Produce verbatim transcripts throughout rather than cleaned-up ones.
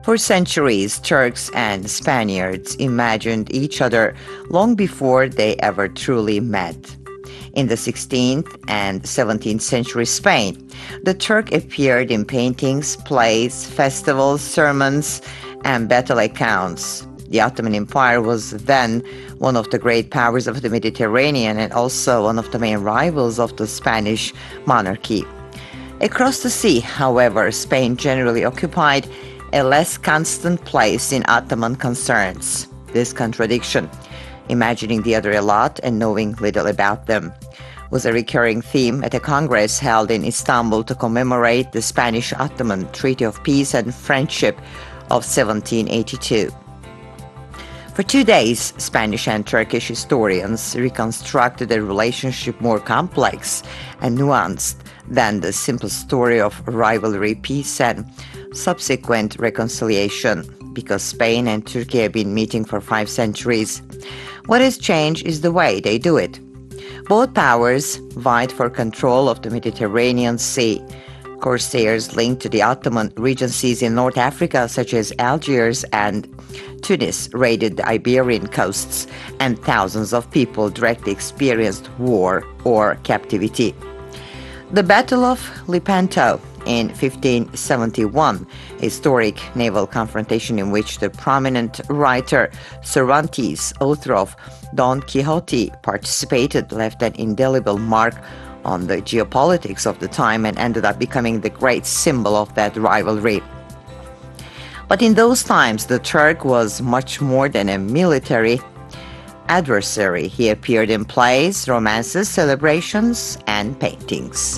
For centuries, Turks and Spaniards imagined each other long before they ever truly met. In the sixteenth and seventeenth century Spain, the Turk appeared in paintings, plays, festivals, sermons, and battle accounts. The Ottoman Empire was then one of the great powers of the Mediterranean and also one of the main rivals of the Spanish monarchy. Across the sea, however, Spain generally occupied a less constant place in Ottoman concerns. This contradiction, imagining the other a lot and knowing little about them, was a recurring theme at a congress held in Istanbul to commemorate the Spanish-Ottoman Treaty of Peace and Friendship of seventeen eighty-two. For two days, Spanish and Turkish historians reconstructed a relationship more complex and nuanced than the simple story of rivalry, peace, and subsequent reconciliation, because Spain and Turkey have been meeting for five centuries. What has changed is the way they do it. Both powers vied for control of the Mediterranean Sea. Corsairs linked to the Ottoman regencies in North Africa, such as Algiers and Tunis, raided the Iberian coasts, and thousands of people directly experienced war or captivity. The Battle of Lepanto in fifteen seventy-one, a historic naval confrontation in which the prominent writer Cervantes, author of Don Quixote, participated, left an indelible mark on the geopolitics of the time and ended up becoming the great symbol of that rivalry. But in those times, the Turk was much more than a military adversary. He appeared in plays, romances, celebrations, and paintings.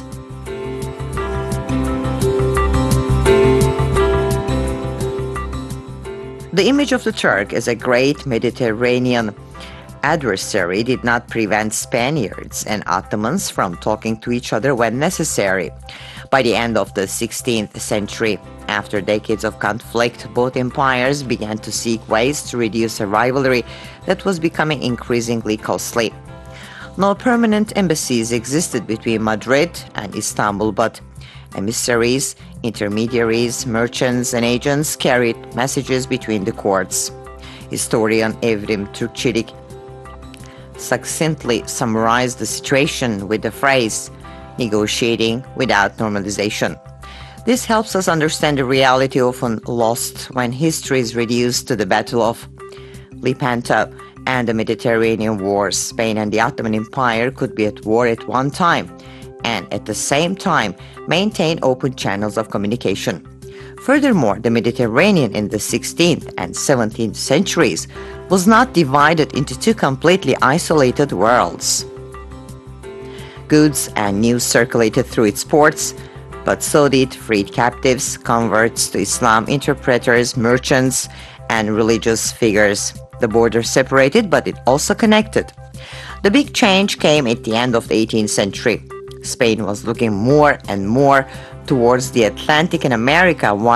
The image of the Turk as a great Mediterranean adversary did not prevent Spaniards and Ottomans from talking to each other when necessary. By the end of the sixteenth century, after decades of conflict, both empires began to seek ways to reduce a rivalry that was becoming increasingly costly. No permanent embassies existed between Madrid and Istanbul, but emissaries, intermediaries, merchants, and agents carried messages between the courts. Historian Evrim Türkçelik succinctly summarized the situation with the phrase, negotiating without normalization. This helps us understand the reality often lost when history is reduced to the Battle of Lepanto and the Mediterranean Wars. Spain and the Ottoman Empire could be at war at one time and at the same time maintain open channels of communication. Furthermore, the Mediterranean in the sixteenth and seventeenth centuries was not divided into two completely isolated worlds. Goods and news circulated through its ports, but so did freed captives, converts to Islam, interpreters, merchants, and religious figures. The border separated, but it also connected. The big change came at the end of the eighteenth century. Spain was looking more and more towards the Atlantic and America, while